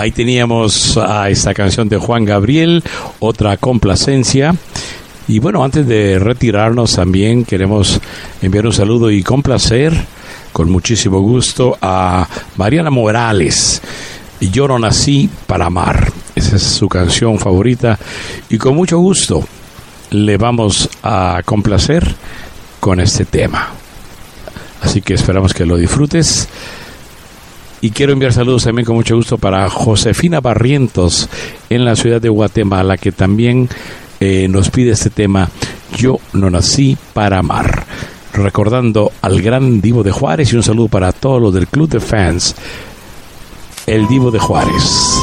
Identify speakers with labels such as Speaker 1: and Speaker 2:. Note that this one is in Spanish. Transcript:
Speaker 1: Ahí teníamos a esta canción de Juan Gabriel, otra complacencia. Y bueno, antes de retirarnos también queremos enviar un saludo y complacer con muchísimo gusto a Mariana Morales. Yo no nací para amar. Esa es su canción favorita y con mucho gusto le vamos a complacer con este tema. Así que esperamos que lo disfrutes. Y quiero enviar saludos también con mucho gusto para Josefina Barrientos en la ciudad de Guatemala, que también nos pide este tema, Yo no nací para amar. Recordando al gran Divo de Juárez, y un saludo para todos los del Club de Fans, el Divo de Juárez.